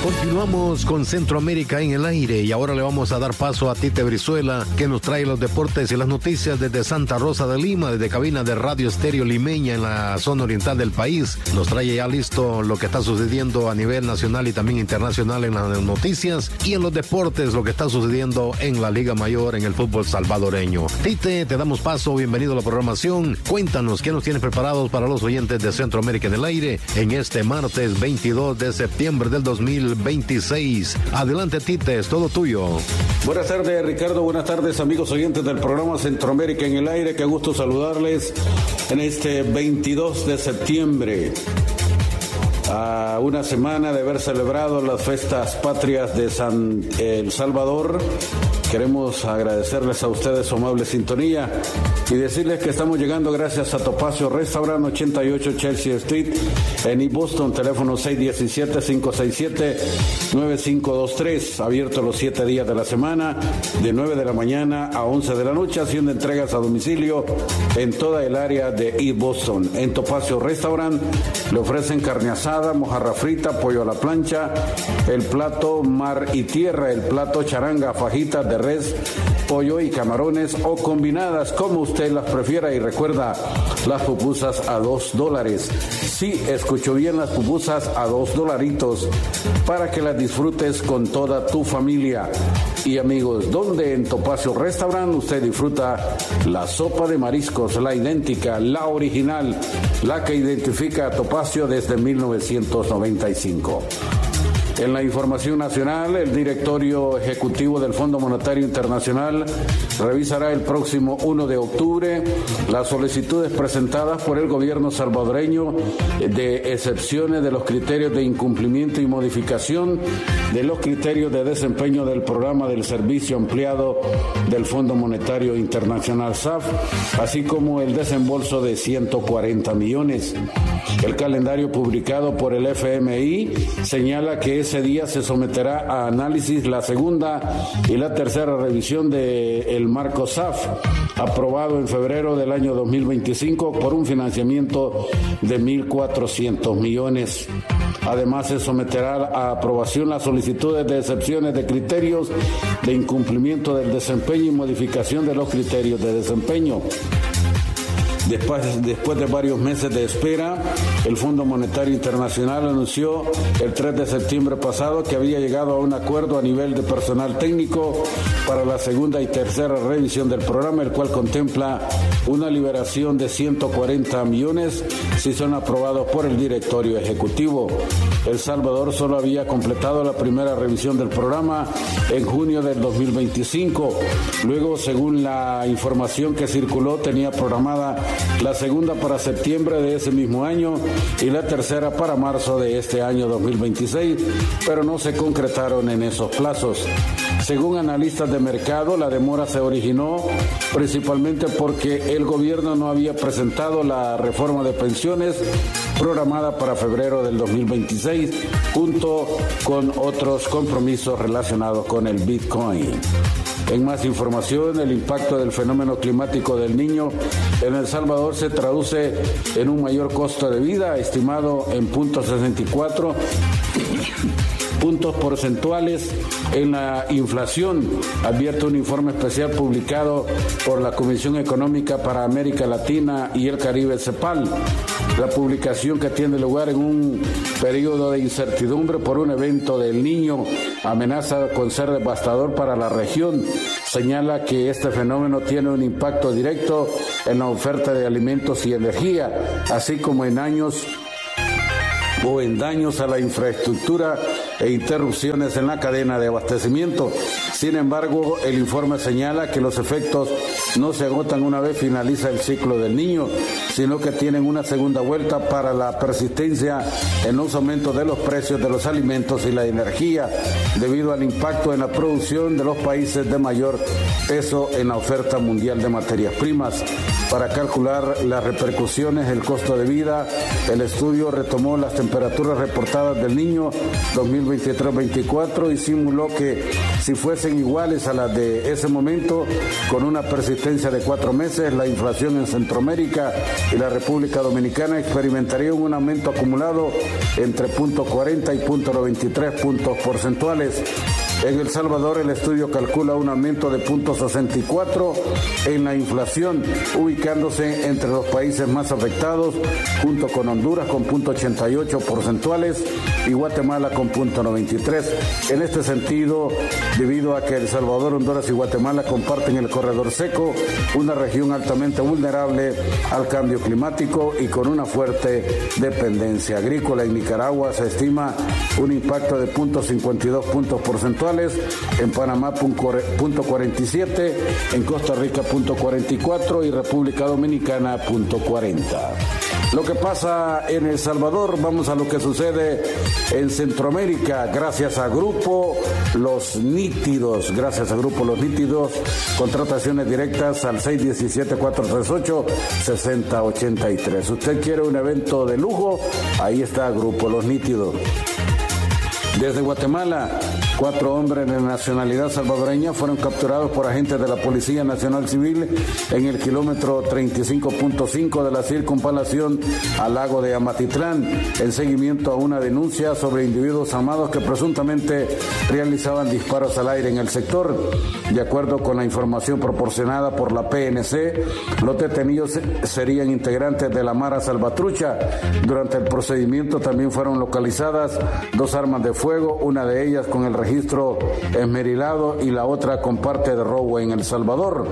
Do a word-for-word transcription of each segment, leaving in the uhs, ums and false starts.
Continuamos con Centroamérica en el aire y ahora le vamos a dar paso a Tite Brizuela, que nos trae los deportes y las noticias desde Santa Rosa de Lima, desde cabina de Radio Estéreo Limeña en la zona oriental del país. Nos trae ya listo lo que está sucediendo a nivel nacional y también internacional en las noticias y en los deportes, lo que está sucediendo en la Liga Mayor en el fútbol salvadoreño. Tite, te damos paso, bienvenido a la programación. Cuéntanos qué nos tienes preparados para los oyentes de Centroamérica en el aire en este martes veintidós de septiembre del dos mil veintiséis. Adelante, Tite, es todo tuyo. Buenas tardes, Ricardo. Buenas tardes, amigos oyentes del programa Centroamérica en el aire. Qué gusto saludarles en este veintidós de septiembre. A una semana de haber celebrado las fiestas patrias de San El Salvador, queremos agradecerles a ustedes su amable sintonía y decirles que estamos llegando gracias a Topacio Restaurant, ochenta y ocho Chelsea Street en East Boston, teléfono seis uno siete, cinco seis siete, nueve cinco dos tres, abierto los siete días de la semana, de nueve de la mañana a once de la noche, haciendo entregas a domicilio en toda el área de East Boston. En Topacio Restaurant le ofrecen carne asada, mojarra frita, pollo a la plancha, el plato mar y tierra, el plato charanga, fajitas de res, pollo y camarones o combinadas como usted las prefiera, y recuerda, las pupusas a dos dólares. Sí, escuchó bien, las pupusas a dos dolaritos para que las disfrutes con toda tu familia y amigos. Donde en Topacio Restaurant usted disfruta la sopa de mariscos, la idéntica, la original, la que identifica a Topacio desde mil novecientos noventa y cinco. En la información nacional, el directorio ejecutivo del Fondo Monetario Internacional revisará el próximo primero de octubre las solicitudes presentadas por el gobierno salvadoreño de excepciones de los criterios de incumplimiento y modificación de los criterios de desempeño del programa del servicio ampliado del Fondo Monetario Internacional S A F, así como el desembolso de ciento cuarenta millones. El calendario publicado por el F M I señala que ese día se someterá a análisis la segunda y la tercera revisión del marco S A F, aprobado en febrero del año dos mil veinticinco por un financiamiento de mil cuatrocientos millones. Además, se someterá a aprobación las solicitudes de excepciones de criterios de incumplimiento del desempeño y modificación de los criterios de desempeño. Después, después de varios meses de espera, el Fondo Monetario Internacional anunció el tres de septiembre pasado que había llegado a un acuerdo a nivel de personal técnico para la segunda y tercera revisión del programa, el cual contempla una liberación de ciento cuarenta millones si son aprobados por el directorio ejecutivo. El Salvador solo había completado la primera revisión del programa en junio del dos mil veinticinco. Luego, según la información que circuló, tenía programada la segunda para septiembre de ese mismo año y la tercera para marzo de este año dos mil veintiséis, pero no se concretaron en esos plazos. Según analistas de mercado, la demora se originó principalmente porque el gobierno no había presentado la reforma de pensiones programada para febrero del dos mil veintiséis, junto con otros compromisos relacionados con el Bitcoin. En más información, el impacto del fenómeno climático del Niño en El Salvador se traduce en un mayor costo de vida, estimado en punto sesenta y cuatro puntos porcentuales en la inflación, advierte un informe especial publicado por la Comisión Económica para América Latina y el Caribe, CEPAL. La publicación, que tiene lugar en un periodo de incertidumbre por un evento del Niño, amenaza con ser devastador para la región. Señala que este fenómeno tiene un impacto directo en la oferta de alimentos y energía, así como en años o en daños a la infraestructura e interrupciones en la cadena de abastecimiento. Sin embargo, el informe señala que los efectos no se agotan una vez finaliza el ciclo del Niño, sino que tienen una segunda vuelta para la persistencia en los aumentos de los precios de los alimentos y la energía, debido al impacto en la producción de los países de mayor peso en la oferta mundial de materias primas. Para calcular las repercusiones, el costo de vida, el estudio retomó las temperaturas reportadas del Niño dos mil veintitrés veinticuatro y simuló que si fuesen iguales a las de ese momento, con una persistencia de cuatro meses, la inflación en Centroamérica y la República Dominicana experimentarían un aumento acumulado entre punto cuarenta y punto noventa y tres puntos porcentuales. En El Salvador, el estudio calcula un aumento de punto sesenta y cuatro en la inflación, ubicándose entre los países más afectados, junto con Honduras con punto ochenta y ocho porcentuales y Guatemala con punto noventa y tres. En este sentido, debido a que El Salvador, Honduras y Guatemala comparten el corredor seco, una región altamente vulnerable al cambio climático y con una fuerte dependencia agrícola. En Nicaragua se estima un impacto de punto cincuenta y dos puntos porcentuales, en Panamá punto cuarenta y siete, en Costa Rica punto cuarenta y cuatro y República Dominicana punto cuarenta. Lo que pasa en El Salvador, vamos a lo que sucede en Centroamérica, gracias a Grupo Los Nítidos, gracias a Grupo Los Nítidos, contrataciones directas al seis uno siete, cuatro tres ocho, seis cero ocho tres. Usted quiere un evento de lujo, ahí está Grupo Los Nítidos. Desde Guatemala, cuatro hombres de nacionalidad salvadoreña fueron capturados por agentes de la Policía Nacional Civil en el kilómetro treinta y cinco punto cinco de la circunvalación al lago de Amatitlán, en seguimiento a una denuncia sobre individuos armados que presuntamente realizaban disparos al aire en el sector. De acuerdo con la información proporcionada por la P N C, los detenidos serían integrantes de la Mara Salvatrucha. Durante el procedimiento también fueron localizadas dos armas de fuego, una de ellas con el registro esmerilado y la otra con parte de robo en El Salvador.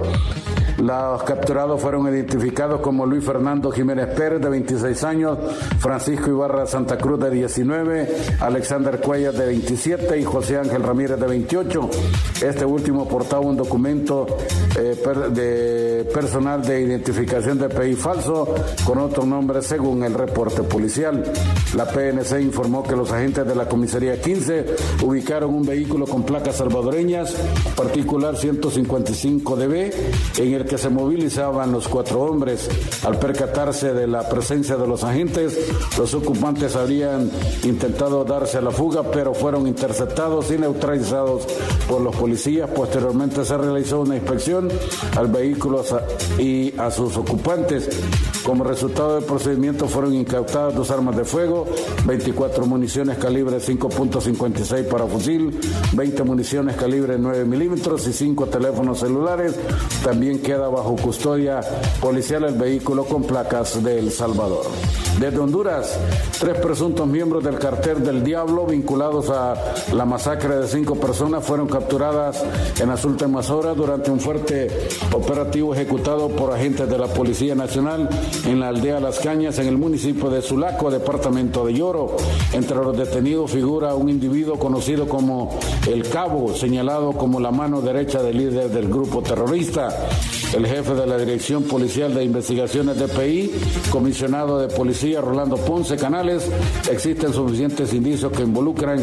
Los capturados fueron identificados como Luis Fernando Jiménez Pérez, de veintiséis años, Francisco Ibarra Santa Cruz, de diecinueve, Alexander Cuellar, de veintisiete, y José Ángel Ramírez, de veintiocho. Este último portaba un documento eh, per, de personal de identificación de P I falso con otro nombre según el reporte policial. La P N C informó que los agentes de la comisaría quince ubicaron un vehículo con placas salvadoreñas, particular ciento cincuenta y cinco D B, en el que se movilizaban los cuatro hombres. Al percatarse de la presencia de los agentes, los ocupantes habrían intentado darse a la fuga, pero fueron interceptados y neutralizados por los policías. Posteriormente se realizó una inspección al vehículo y a sus ocupantes. Como resultado del procedimiento fueron incautadas dos armas de fuego, veinticuatro municiones calibre cinco punto cincuenta y seis para fusil, veinte municiones calibre nueve milímetros y cinco teléfonos celulares. También queda bajo custodia policial el vehículo con placas de El Salvador. Desde Honduras, tres presuntos miembros del Cartel del Diablo vinculados a la masacre de cinco personas fueron capturadas en las últimas horas durante un fuerte operativo ejecutado por agentes de la Policía Nacional en la aldea Las Cañas, en el municipio de Sulaco, departamento de Lloro. Entre los detenidos figura un individuo conocido como El Cabo, señalado como la mano derecha del líder del grupo terrorista. El jefe de la Dirección Policial de Investigaciones de P I, comisionado de policía Rolando Ponce Canales, existen suficientes indicios que involucran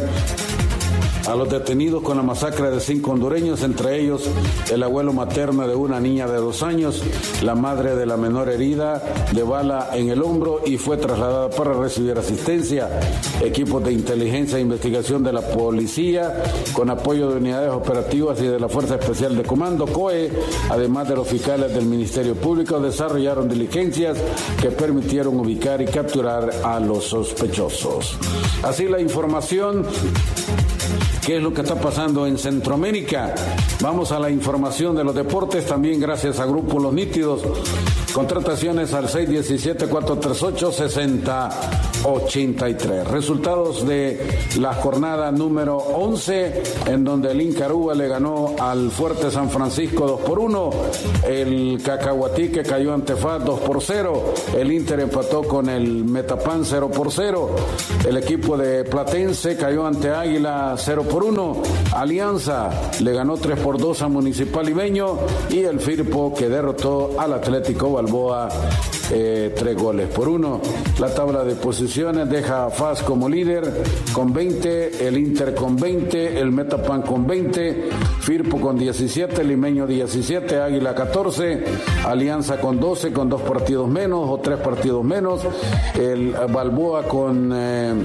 a los detenidos con la masacre de cinco hondureños, entre ellos el abuelo materno de una niña de dos años, la madre de la menor herida de bala en el hombro y fue trasladada para recibir asistencia. Equipos de inteligencia e investigación de la policía, con apoyo de unidades operativas y de la Fuerza Especial de Comando, C O E, además de los fiscales del Ministerio Público, desarrollaron diligencias que permitieron ubicar y capturar a los sospechosos. Así la información. ¿Qué es lo que está pasando en Centroamérica? Vamos a la información de los deportes, también gracias a Grupo Los Nítidos. Contrataciones al seis uno siete, cuatro tres ocho, seis cero ocho tres. Resultados de la jornada número once, en donde el Incarúa le ganó al Fuerte San Francisco dos por uno. El Cacahuatique cayó ante F A S dos por cero. El Inter empató con el Metapan cero por cero. El equipo de Platense cayó ante Águila cero por uno. Alianza le ganó tres por dos a Municipal Limeño, y el Firpo, que derrotó al Atlético Balboa eh, tres goles por uno. La tabla de posiciones deja a F A S como líder con veinte, el Inter con veinte, el Metapan con veinte, Firpo con diecisiete, Limeño diecisiete, Águila catorce, Alianza con doce, con dos partidos menos o tres partidos menos, el Balboa con eh,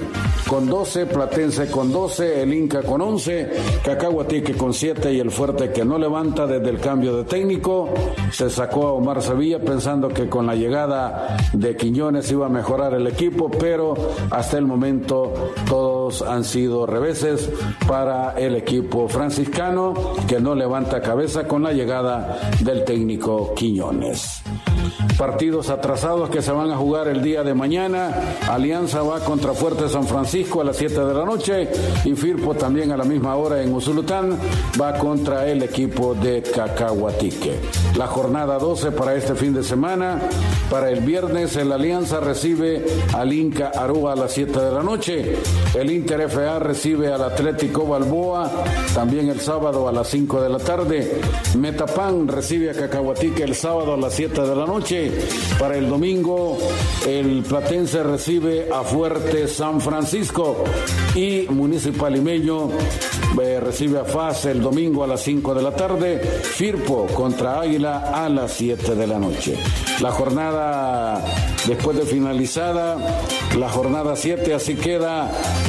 con doce, Platense con doce, el Inca con once, Cacahuatique con siete y el Fuerte, que no levanta desde el cambio de técnico. Se sacó a Omar Sevilla pensando que con la llegada de Quiñones iba a mejorar el equipo, pero hasta el momento todos han sido reveses para el equipo franciscano, que no levanta cabeza con la llegada del técnico Quiñones. Partidos atrasados que se van a jugar el día de mañana. Alianza va contra Fuerte San Francisco a las siete de la noche y Firpo también a la misma hora en Usulután va contra el equipo de Cacahuatique. La jornada doce para este fin de semana. Para el viernes el Alianza recibe al Inca Aruba a las siete de la noche. El Inter F A recibe al Atlético Balboa también el sábado a las cinco de la tarde. Metapan recibe a Cacahuatique el sábado a las siete de la noche. Para el domingo el Platense recibe a Fuerte San Francisco y Municipal Limeño eh, recibe a F A S el domingo a las cinco de la tarde. Firpo contra Águila a las siete de la noche. La jornada después de finalizada, la jornada siete, así queda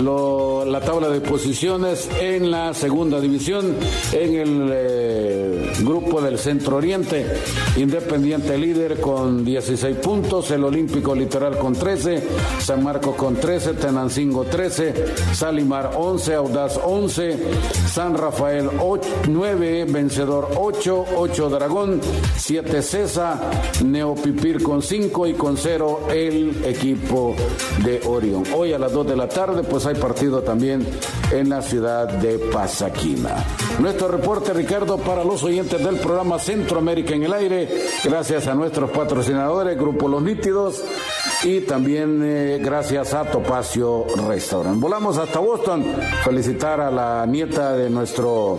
lo, la tabla de posiciones en la segunda división, en el eh, grupo del Centro Oriente. Independiente líder con dieciséis puntos, el Olímpico Litoral con trece, San Marcos con trece, Tenancingo trece, Salimar once, Audaz once, San Rafael ocho, nueve, Vencedor ocho, ocho Dragón, siete Cesa, Neopipir con cinco y con cero el equipo de Orión. Hoy a las dos de la tarde pues hay partido también en la ciudad de Pasaquina. Nuestro reporte, Ricardo, para los oyentes del programa Centroamérica en el Aire, gracias a nuestros patrocinadores, Grupo Los Nítidos, y también eh, gracias a Topacio Restaurant. Volamos hasta Boston, felicitar a la nieta de nuestro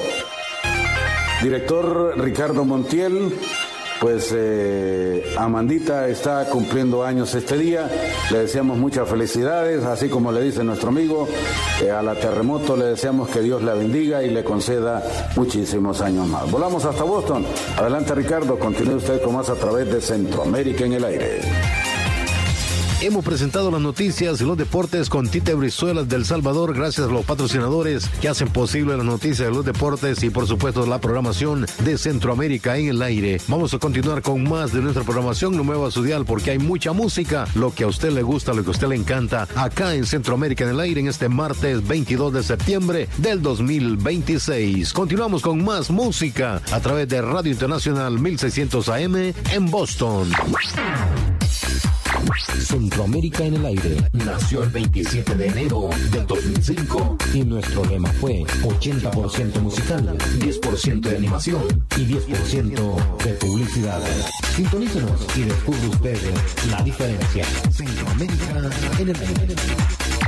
director Ricardo Montiel. Pues eh, Amandita está cumpliendo años este día, le deseamos muchas felicidades, así como le dice nuestro amigo, eh, a la Terremoto le deseamos que Dios la bendiga y le conceda muchísimos años más. Volamos hasta Boston. Adelante, Ricardo, continúe usted con más a través de Centroamérica en el Aire. Hemos presentado las noticias y los deportes con Tite Brizuela del Salvador, gracias a los patrocinadores que hacen posible las noticias de los deportes y por supuesto la programación de Centroamérica en el Aire. Vamos a continuar con más de nuestra programación, no mueva su dial porque hay mucha música, lo que a usted le gusta, lo que a usted le encanta, acá en Centroamérica en el Aire en este martes veintidós de septiembre del dos mil veintiséis. Continuamos con más música a través de Radio Internacional mil seiscientos A M en Boston. Centroamérica en el Aire nació el veintisiete de enero del dos mil cinco y nuestro lema fue ochenta por ciento musical, diez por ciento de animación y diez por ciento de publicidad. Sintonícenos y descubra usted la diferencia. Centroamérica en el Aire.